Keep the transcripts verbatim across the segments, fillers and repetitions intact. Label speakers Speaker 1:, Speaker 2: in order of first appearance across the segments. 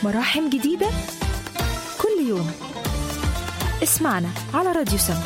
Speaker 1: مراحم جديدة كل يوم. اسمعنا على راديو سما.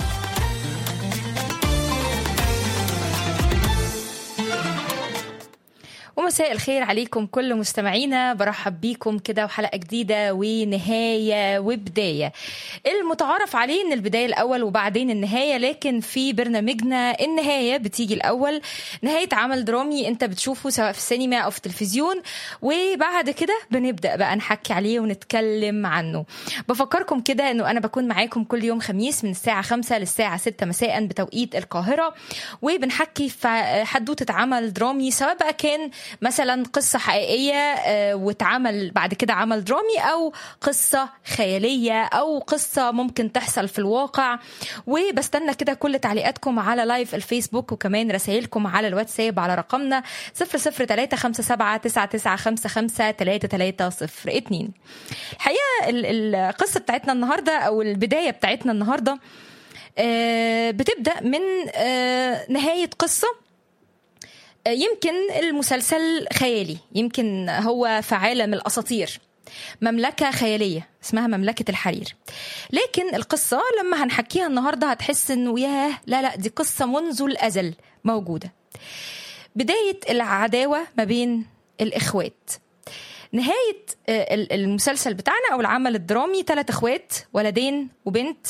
Speaker 1: ومساء الخير عليكم كل مستمعينا، برحب بيكم كده وحلقة جديدة ونهاية وبداية. المتعارف عليه ان البداية الاول وبعدين النهاية، لكن في برنامجنا النهاية بتيجي الاول. نهاية عمل درامي انت بتشوفه سواء في السينما او في التلفزيون، وبعد كده بنبدأ بقى نحكي عليه ونتكلم عنه. بفكركم كده انه انا بكون معاكم كل يوم خميس من الساعة خمسة للساعة ستة مساء بتوقيت القاهرة، وبنحكي في حدوتة عمل درامي، سواء بقى كان مثلا قصة حقيقية واتعمل بعد كده عمل درامي، أو قصة خيالية، أو قصة ممكن تحصل في الواقع. وبستنى كده كل تعليقاتكم على لايف الفيسبوك، وكمان رسائلكم على الواتساب على رقمنا صفر صفر تلاتة خمسة سبعة تسعة تسعة خمسة خمسة تلاتة تلاتة صفر اتنين. الحقيقة القصة بتاعتنا النهاردة أو البداية بتاعتنا النهاردة بتبدأ من نهاية قصة. يمكن المسلسل خيالي، يمكن هو في عالم الأساطير، مملكة خيالية اسمها مملكة الحرير. لكن القصة لما هنحكيها النهاردة هتحس انه ياه لا لا دي قصة منذ الأزل موجودة. بداية العداوة ما بين الإخوات. نهاية المسلسل بتاعنا أو العمل الدرامي ثلاث إخوات، ولدين وبنت،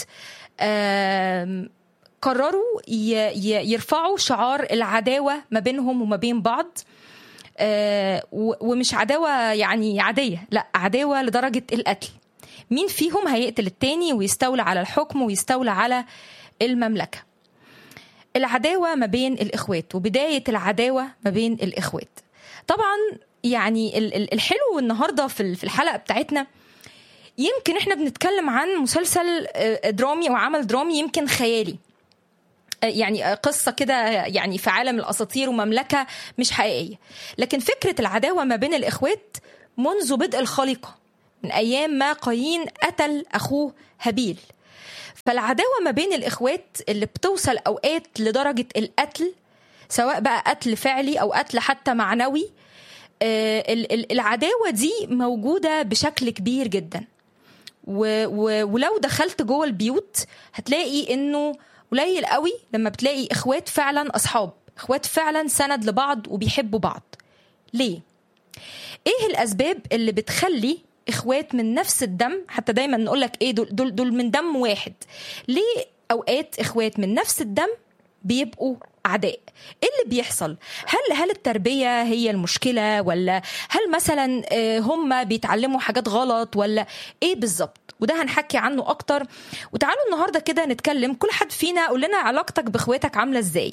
Speaker 1: قرروا يرفعوا شعار العداوة ما بينهم وما بين بعض. ومش عداوة يعني عادية، لا، عداوة لدرجة القتل. مين فيهم هيقتل التاني ويستولى على الحكم ويستولى على المملكة. العداوة ما بين الإخوات وبداية العداوة ما بين الإخوات. طبعا يعني الحلو النهاردة في الحلقة بتاعتنا، يمكن احنا بنتكلم عن مسلسل درامي أو عمل درامي يمكن خيالي، يعني قصة كده يعني في عالم الأساطير ومملكة مش حقيقية. لكن فكرة العداوة ما بين الإخوات منذ بدء الخليقة، من أيام ما قايين قتل أخوه هابيل. فالعداوة ما بين الإخوات اللي بتوصل أوقات لدرجة القتل، سواء بقى قتل فعلي أو قتل حتى معنوي، العداوة دي موجودة بشكل كبير جدا. ولو دخلت جوه البيوت هتلاقي إنه قليل قوي لما بتلاقي إخوات فعلا أصحاب، إخوات فعلا سند لبعض وبيحبوا بعض. ليه؟ إيه الأسباب اللي بتخلي إخوات من نفس الدم، حتى دايما نقولك إيه دول, دول, دول من دم واحد، ليه أوقات إخوات من نفس الدم بيبقوا أعداء؟ إيه اللي بيحصل؟ هل هل التربية هي المشكلة، ولا هل مثلا هم بيتعلموا حاجات غلط، ولا إيه بالظبط؟ وده هنحكي عنه أكتر. وتعالوا النهاردة كده نتكلم، كل حد فينا قول لنا علاقتك بإخواتك عاملة إزاي،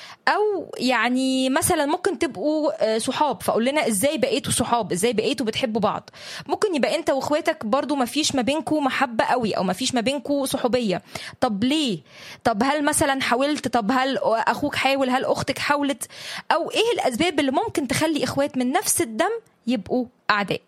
Speaker 1: أو يعني مثلا ممكن تبقوا صحاب، فقول لنا إزاي بقيتوا صحاب، إزاي بقيتوا بتحبوا بعض. ممكن يبقى أنت وإخواتك برضو ما فيش ما بينكوا محبة قوي، أو ما فيش ما بينكوا صحوبية. طب ليه؟ طب هل مثلا حاولت؟ طب هل أخوك حاول؟ هل أختك حاولت؟ أو إيه الأسباب اللي ممكن تخلي إخوات من نفس الدم يبقوا أعداء؟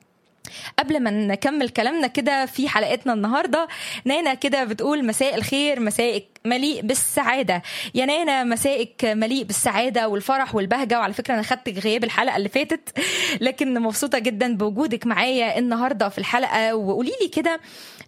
Speaker 1: قبل ما نكمل كلامنا كده في حلقتنا النهاردة، نانا كده بتقول مساء الخير، مسائك مليء بالسعادة. يا نانا مسائك مليء بالسعادة والفرح والبهجة. وعلى فكرة أنا خدتك غياب الحلقة اللي فاتت، لكن مبسوطة جدا بوجودك معايا النهاردة في الحلقة. وقوليلي كده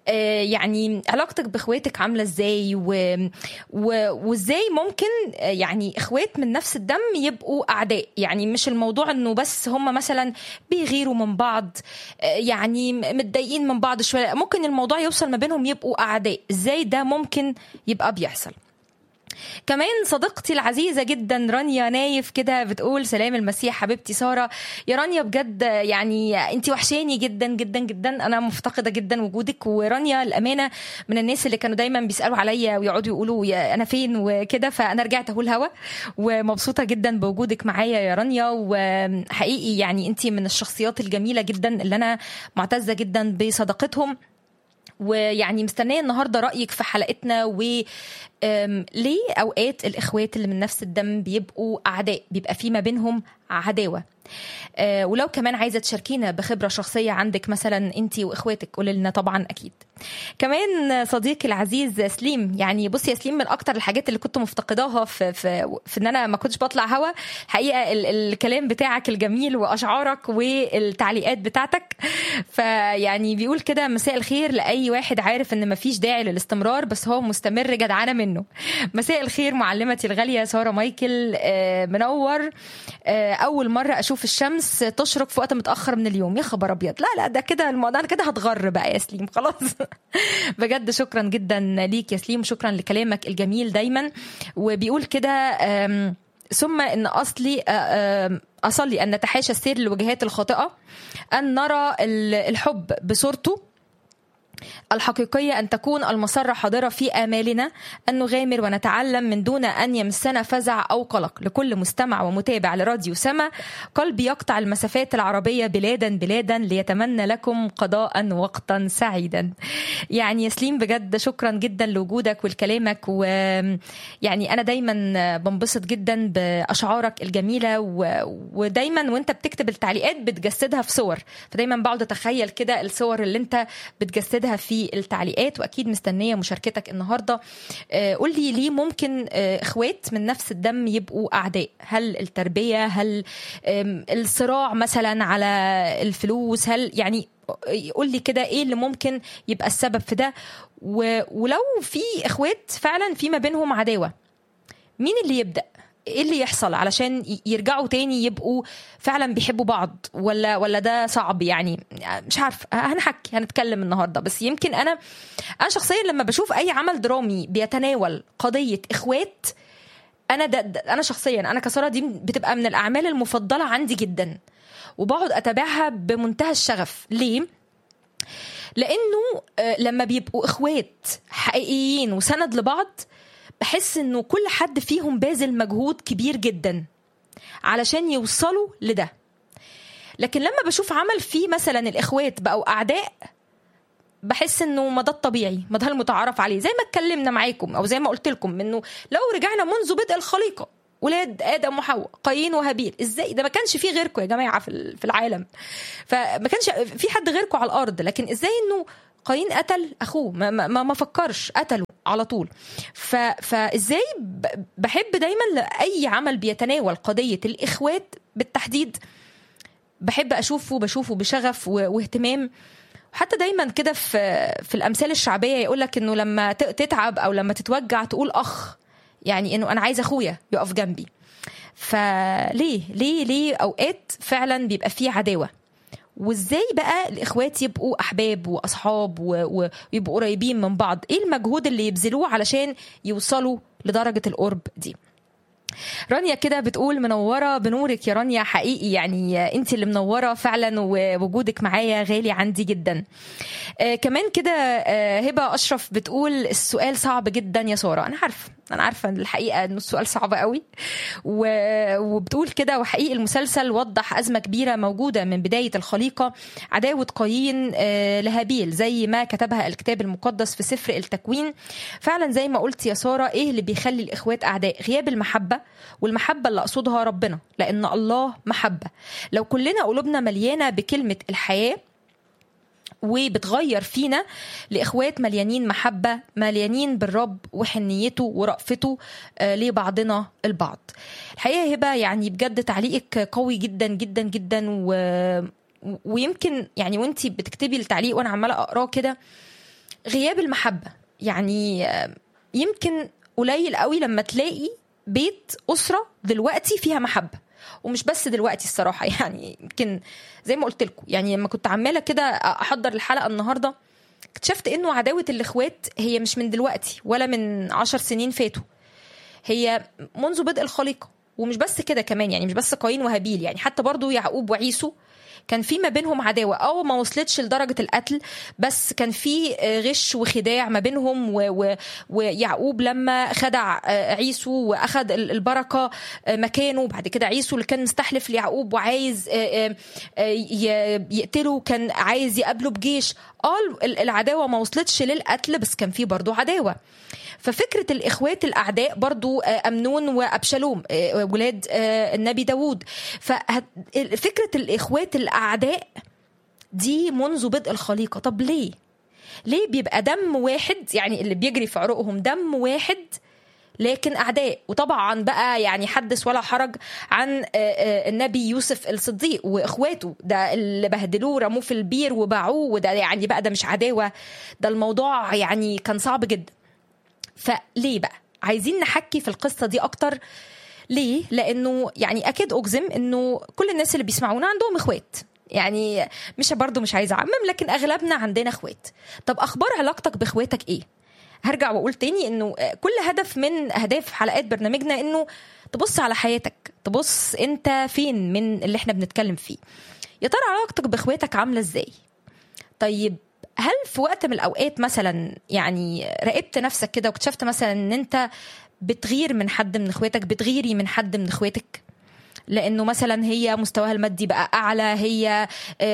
Speaker 1: يعني علاقتك بإخواتك عاملة إزاي، و... و... وإزاي ممكن يعني إخوات من نفس الدم يبقوا أعداء. يعني مش الموضوع إنه بس هم مثلا بيغيروا من بعض، يعني متضايقين من بعض شوية، ممكن الموضوع يوصل ما بينهم يبقوا أعداء. إزاي ده ممكن يبقى بيحصل؟ كمان صديقتي العزيزة جدا رانيا نايف كده بتقول سلام المسيح حبيبتي سارة. يا رانيا بجد يعني انتي وحشاني جدا جدا جدا، انا مفتقدة جدا وجودك. ورانيا الامانة من الناس اللي كانوا دايما بيسألوا عليا ويقعدوا يقولوا يا انا فين وكده، فانا رجعت اهو الهوا، ومبسوطة جدا بوجودك معايا يا رانيا. وحقيقي يعني انتي من الشخصيات الجميلة جدا اللي انا معتزة جدا بصداقتهم. ويعني مستنية النهاردة رأيك في حلقتنا، وليه أوقات الإخوات اللي من نفس الدم بيبقوا أعداء، بيبقى في ما بينهم عداوة. آه ولو كمان عايزة تشاركينا بخبرة شخصية عندك مثلا انتي واخواتك قولي لنا طبعا اكيد. كمان صديقي العزيز سليم، يعني بصي يا سليم، من اكتر الحاجات اللي كنت مفتقداها في, في, في ان انا ما كنتش بطلع هوا الحقيقة ال- الكلام بتاعك الجميل واشعارك والتعليقات بتاعتك. فيعني بيقول كده: مساء الخير لأي واحد عارف ان مفيش داعي للاستمرار بس هو مستمر جدعانة منه. مساء الخير معلمتي الغالية سارة مايكل، آه منور. آه اول مرة اشوف الشمس تشرق في وقت متأخر من اليوم، يا خبر ابيض. لا لا ده كده الموضوع كده هتغر بقى يا سليم خلاص. بجد شكرا جدا ليك يا سليم، شكرا لكلامك الجميل دايما. وبيقول كده: ثم ان اصلي اصلي ان نتحاشى السير للوجهات الخاطئة، ان نرى الحب بصورته الحقيقية، أن تكون المسرة حاضرة في آمالنا، أن نغامر ونتعلم من دون أن يمسنا فزع أو قلق. لكل مستمع ومتابع لراديو سما، قلبي يقطع المسافات العربية بلادا بلادا ليتمنى لكم قضاء وقتا سعيدا. يعني يسليم بجد شكرا جدا لوجودك ولكلامك، ويعني أنا دايما بنبسط جدا بأشعارك الجميلة، ودايما وانت بتكتب التعليقات بتجسدها في صور، فدايما بقعد أتخيل كده الصور اللي انت بتجسدها في التعليقات، واكيد مستنيه مشاركتك النهارده. قول لي ليه ممكن اخوات من نفس الدم يبقوا اعداء؟ هل التربيه؟ هل الصراع مثلا على الفلوس؟ هل يعني قول لي كده ايه اللي ممكن يبقى السبب في ده؟ ولو في اخوات فعلا في ما بينهم عداوه، مين اللي يبدأ؟ ايه اللي يحصل علشان يرجعوا تاني يبقوا فعلا بيحبوا بعض؟ ولا ولا ده صعب؟ يعني مش عارف، هنحكي هنتكلم النهارده. بس يمكن انا انا شخصيا لما بشوف اي عمل درامي بيتناول قضيه اخوات، انا ده, ده انا شخصيا انا كسارة دي بتبقى من الاعمال المفضله عندي جدا، وبقعد اتابعها بمنتهى الشغف. ليه؟ لانه لما بيبقوا اخوات حقيقيين وسند لبعض، بحس انه كل حد فيهم باذل مجهود كبير جدا علشان يوصلوا لده. لكن لما بشوف عمل فيه مثلا الاخوات بقوا اعداء، بحس انه ما ده الطبيعي، ما ده المتعارف عليه. زي ما اتكلمنا معاكم او زي ما قلت لكم انه لو رجعنا منذ بدء الخليقه، ولاد ادم وحواء، قايين وهابيل، ازاي ده ما كانش فيه غيركم يا جماعه في في العالم، فما كانش في حد غيركم على الارض. لكن ازاي انه قايين قتل اخوه؟ ما ما, ما فكرش، قتله على طول. فازاي بحب دايما لاي عمل بيتناول قضيه الاخوات بالتحديد، بحب اشوفه بشوفه بشغف واهتمام. وحتى دايما كده في في الامثال الشعبيه يقولك انه لما تتعب او لما تتوجع تقول اخ، يعني انه انا عايز اخويا يقف جنبي. فليه ليه ليه اوقات فعلا بيبقى فيه عداوه؟ وازاي بقى الاخوات يبقوا احباب واصحاب ويبقوا قريبين من بعض؟ ايه المجهود اللي يبذلوه علشان يوصلوا لدرجه القرب دي؟ رانيا كده بتقول: منورة بنورك يا رانيا، حقيقي يعني انت اللي منورة فعلا، ووجودك معايا غالي عندي جدا. آه كمان كده آه هبة أشرف بتقول: السؤال صعب جدا يا سارة. أنا عارفة أنا عارفة الحقيقة أنه السؤال صعب قوي، وبتقول كده: وحقيقي المسلسل وضح أزمة كبيرة موجودة من بداية الخليقة، عداوة قايين آه لهابيل زي ما كتبها الكتاب المقدس في سفر التكوين. فعلا زي ما قلت يا سارة، إيه اللي بيخلي الإخوات أعداء؟ غياب المحبة، والمحبة اللي أقصدها ربنا، لأن الله محبة. لو كلنا قلوبنا مليانة بكلمة الحياة وبتغير فينا لإخوات مليانين محبة، مليانين بالرب وحنيته ورأفته آه لبعضنا البعض. الحقيقة هبة يعني بجد تعليقك قوي جدا جدا جدا، و... ويمكن يعني وانتي بتكتبي التعليق وانا عمالة أقراه كده، غياب المحبة يعني آه يمكن قليل قوي لما تلاقي بيت أسرة دلوقتي فيها محبة. ومش بس دلوقتي الصراحة، يعني يمكن زي ما قلت لكم، يعني لما كنت عمالة كده أحضر الحلقة النهاردة اكتشفت إنه عداوة الإخوات هي مش من دلوقتي ولا من عشر سنين فاتوا، هي منذ بدء الخليقة. ومش بس كده كمان، يعني مش بس قايين وهابيل، يعني حتى برضو يعقوب وعيسو كان في ما بينهم عداوة، أو ما وصلتش لدرجة القتل، بس كان في غش وخداع ما بينهم، ويعقوب لما خدع عيسو وأخذ البركة مكانه، بعد كده عيسو اللي كان مستحلف ليعقوب وعايز يقتله كان عايز يقابله بجيش. اه العداوة ما وصلتش للقتل، بس كان في برضو عداوة. ففكرة الإخوات الأعداء برضو أمنون وأبشالوم ولاد النبي داود، ففكرة الإخوات الأعداء دي منذ بدء الخليقة. طب ليه؟ ليه بيبقى دم واحد، يعني اللي بيجري في عروقهم دم واحد لكن أعداء؟ وطبعا بقى يعني حدث ولا حرج عن النبي يوسف الصديق وإخواته، ده اللي بهدلوه رموه في البير وباعوه، وده يعني بقى ده مش عداوة، ده الموضوع يعني كان صعب جدا. فليه بقى عايزين نحكي في القصة دي أكتر؟ ليه؟ لأنه يعني أكيد أجزم أنه كل الناس اللي بيسمعونا عندهم إخوات، يعني مش برضو مش عايزة أعمم، لكن أغلبنا عندنا إخوات. طب أخبار علاقتك بإخواتك إيه؟ هرجع وأقول تاني أنه كل هدف من أهداف حلقات برنامجنا أنه تبص على حياتك، تبص أنت فين من اللي احنا بنتكلم فيه. يا ترى علاقتك بإخواتك عاملة إزاي؟ طيب هل في وقت من الأوقات مثلا يعني راقبت نفسك كده واكتشفت مثلا ان انت بتغير من حد من اخواتك، بتغيري من حد من اخواتك لانه مثلا هي مستواها المادي بقى اعلى، هي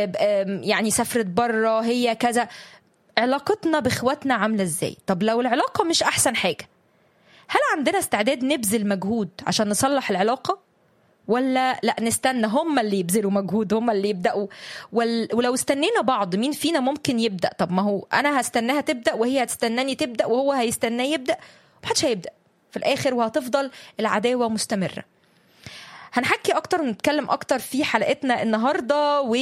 Speaker 1: يعني سافرت بره، هي كذا؟ علاقتنا باخواتنا عاملة ازاي؟ طب لو العلاقة مش احسن حاجة، هل عندنا استعداد نبذل مجهود عشان نصلح العلاقة، ولا لا نستنى هم اللي يبذلوا مجهود، هم اللي يبدأوا؟ ولو استنينا بعض مين فينا ممكن يبدأ؟ طب ما هو أنا هستناها تبدأ وهي هتستناني تبدأ وهو هيستناه يبدأ، محدش هيبدأ في الآخر، وهتفضل العداوة مستمرة. هنحكي أكتر ونتكلم أكتر في حلقتنا النهاردة، و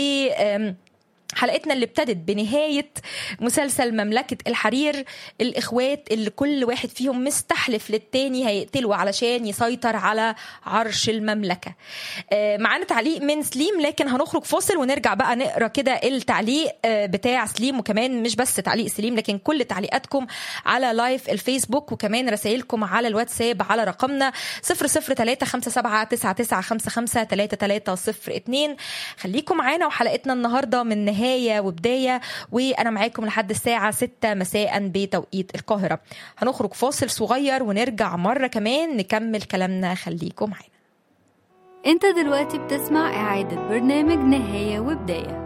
Speaker 1: حلقتنا اللي ابتدت بنهاية مسلسل مملكة الحرير، الإخوات اللي كل واحد فيهم مستحلف للتاني هيقتلوا علشان يسيطر على عرش المملكة. معانا تعليق من سليم، لكن هنخرج فاصل ونرجع بقى نقرأ كده التعليق بتاع سليم، وكمان مش بس تعليق سليم لكن كل تعليقاتكم على لايف الفيسبوك، وكمان رسائلكم على الواتساب على رقمنا صفر صفر ثلاثة خمسة سبعة تسعة تسعة خمسة خمسة ثلاثة ثلاثة صفر اتنين. خليكم معانا، وحلقتنا النهاردة من نهاية وبداية، وأنا معاكم لحد الساعة ستة مساء بتوقيت القاهرة. هنخرج فاصل صغير ونرجع مرة كمان نكمل كلامنا، خليكم معانا.
Speaker 2: انت دلوقتي بتسمع إعادة برنامج نهاية وبداية.